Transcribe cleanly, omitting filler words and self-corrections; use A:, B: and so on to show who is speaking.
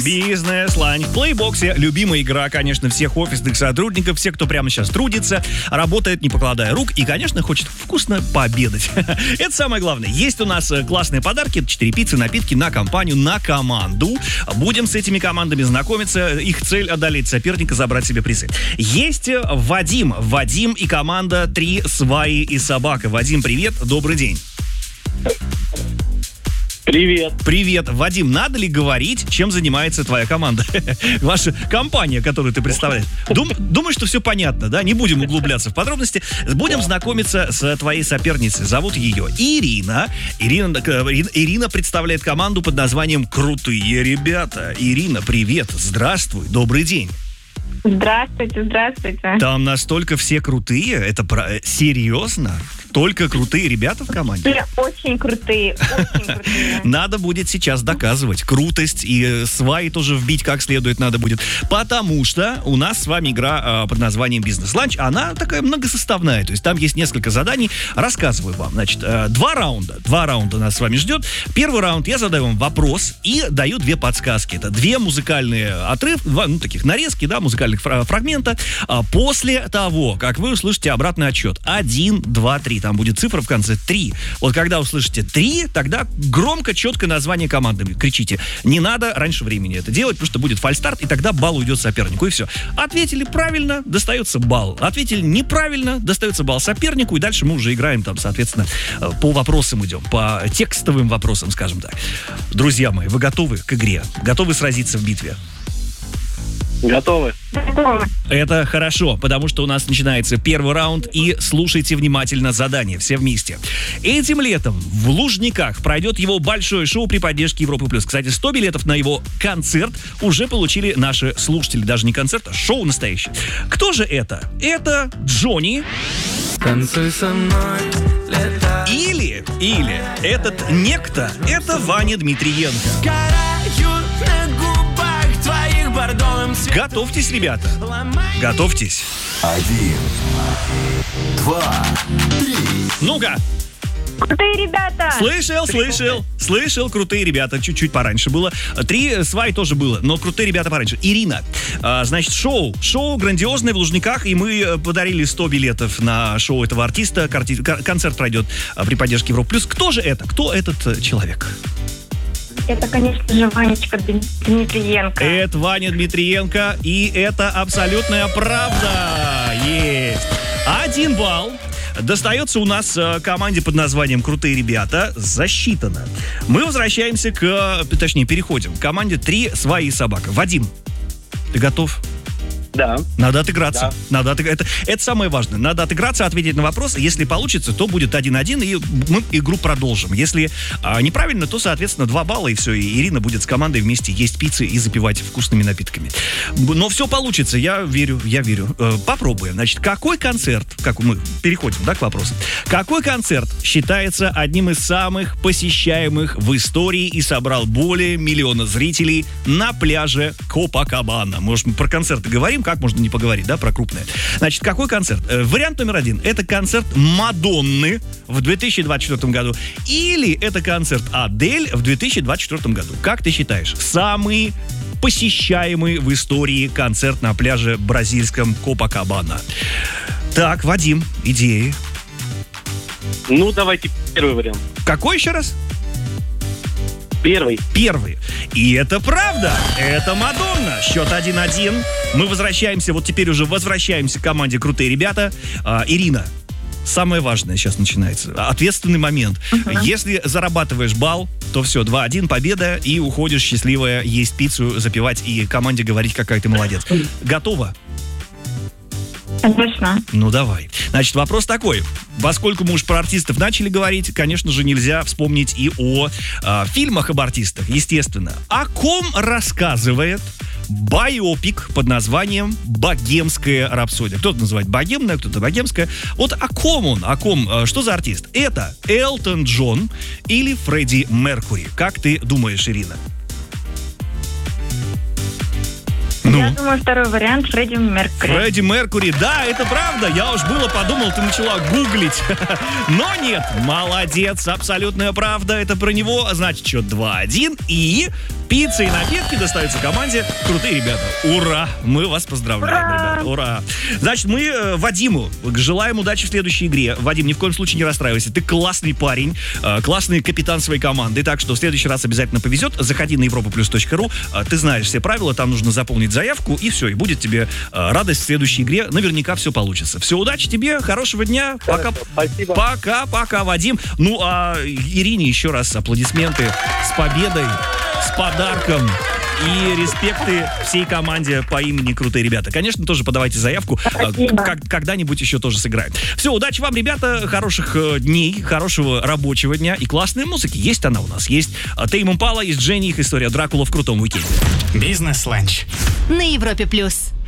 A: Бизнес-ланч в Плейбоксе. Любимая игра, конечно, всех офисных сотрудников, всех, кто прямо сейчас трудится, работает, не покладая рук и, конечно, хочет вкусно пообедать. Это самое главное. Есть у нас классные подарки. Это 4 пиццы, напитки на компанию, на команду. Будем с этими командами знакомиться. Их цель — одолеть соперника, забрать себе призы. Есть Вадим. Вадим и команда «Три сваи и собака». Вадим, привет, добрый день.
B: Привет.
A: Привет. Вадим, надо ли говорить, чем занимается твоя команда? Ваша компания, которую ты представляешь. Думаю, что все понятно, да? Не будем углубляться в подробности. Будем знакомиться с твоей соперницей. Зовут ее Ирина. Ирина представляет команду под названием «Крутые ребята». Ирина, привет. Здравствуй. Добрый день.
C: Здравствуйте, здравствуйте.
A: Там настолько все крутые? Это серьезно? Только крутые ребята в команде?
C: Все очень крутые, очень крутые.
A: Надо будет сейчас доказывать крутость, и сваи тоже вбить как следует надо будет. Потому что у нас с вами игра под названием «Бизнес-ланч». Она такая многосоставная, то есть там есть несколько заданий. Рассказываю вам. Значит, два раунда нас с вами ждет. Первый раунд — я задаю вам вопрос и даю 2 подсказки. Это 2 музыкальные отрывки, таких нарезки, да, музыкальных фрагмента. После того, как вы услышите обратный отсчет. 1, 2, 3. Там будет цифра в конце 3. Вот когда услышите 3, тогда громко, четко название команды кричите. Не надо раньше времени это делать, потому что будет фальстарт, и тогда балл уйдет сопернику, и все. Ответили правильно, достается балл. Ответили неправильно, достается балл сопернику, и дальше мы уже играем там, соответственно, по вопросам идем, по текстовым вопросам, скажем так. Друзья мои, вы готовы к игре? Готовы сразиться в битве?
B: Готовы?
C: Готовы.
A: Это хорошо, потому что у нас начинается первый раунд, и слушайте внимательно задание, все вместе. Этим летом в Лужниках пройдет его большое шоу при поддержке Европы+. Кстати, 100 билетов на его концерт уже получили наши слушатели. Даже не концерт, а шоу настоящее. Кто же это? Это Джонни.
D: Танцуй со мной, летай.
A: Или этот некто, это Ваня Дмитриенко.
D: Сгорают на губах твоих бордовым цветом.
A: Готовьтесь, ребята. Готовьтесь.
E: 1, 2, 3.
A: Ну-ка.
C: Крутые ребята.
A: Слышал, крутые ребята. Чуть-чуть пораньше было. 3 сваи тоже было, но крутые ребята пораньше. Ирина, значит, шоу грандиозное в Лужниках, и мы подарили 100 билетов на шоу этого артиста. Концерт пройдет при поддержке Европы+. Кто же это? Кто этот человек?
C: Это, конечно же, Ванечка Дмитриенко.
A: Это Ваня Дмитриенко, и это абсолютная правда. Есть. 1 балл достается у нас команде под названием «Крутые ребята». Засчитано. Мы возвращаемся переходим к команде «Три сваи и собака». Вадим, ты готов?
B: Да.
A: Надо отыграться.
B: Да.
A: Это самое важное. Надо отыграться, ответить на вопрос. Если получится, то будет 1-1, и мы игру продолжим. Если неправильно, то, соответственно, 2 балла, и все. И Ирина будет с командой вместе есть пиццы и запивать вкусными напитками. Но все получится, я верю. Попробуем. Значит, какой концерт, мы переходим, да, к вопросу. Какой концерт считается одним из самых посещаемых в истории и собрал более 1 миллиона зрителей на пляже Копакабана? Может, мы про концерты говорим? Как можно не поговорить, да, про крупное? Значит, какой концерт? Вариант номер 1. Это концерт Мадонны в 2024 году. Или это концерт Адель в 2024 году. Как ты считаешь? Самый посещаемый в истории концерт на пляже бразильском Копакабана. Так, Вадим, идеи?
B: Ну, давайте первый вариант.
A: Какой еще раз?
B: Первый.
A: И это правда. Это Мадонна. Счет 1-1. Мы возвращаемся, к команде «Крутые ребята». Ирина, самое важное сейчас начинается. Ответственный момент. Если зарабатываешь балл, то все, 2-1, победа, и уходишь счастливая есть пиццу, запивать и команде говорить, какая ты молодец. Готова?
C: Конечно.
A: Ну, давай. Значит, вопрос такой. Поскольку мы уж про артистов начали говорить, конечно же, нельзя вспомнить и о фильмах об артистах, естественно. О ком рассказывает байопик под названием «Богемская рапсодия»? Кто-то называет богемная, кто-то богемская. Вот о ком он? Что за артист? Это Элтон Джон или Фредди Меркьюри? Как ты думаешь, Ирина?
C: Я думаю, второй вариант — Фредди Меркьюри.
A: Фредди Меркьюри, да, это правда. Я уж было подумал, ты начала гуглить. Но нет, молодец, абсолютная правда. Это про него. Значит, счет 2-1. И Пицца и напитки достаются команде «Крутые ребята». Ура! Мы вас поздравляем, ребята. Ура! Значит, мы Вадиму желаем удачи в следующей игре. Вадим, ни в коем случае не расстраивайся. Ты классный парень, классный капитан своей команды. Так что в следующий раз обязательно повезет. Заходи на europaplus.ru. Ты знаешь все правила. Там нужно заполнить заявку. И все. И будет тебе радость в следующей игре. Наверняка все получится. Все, удачи тебе. Хорошего дня. Пока.
B: Спасибо.
A: Пока, Вадим. Ну, а Ирине еще раз аплодисменты. С победой, с подарком. И респекты всей команде по имени «Крутые ребята». Конечно, тоже подавайте заявку. Когда-нибудь еще тоже сыграем. Все, удачи вам, ребята. Хороших дней, хорошего рабочего дня и классной музыки. Есть она у нас. Есть Тейм Импала, есть Дженни, их история Дракула в крутом уикенде.
E: Бизнес-ланч.
F: На Европе+.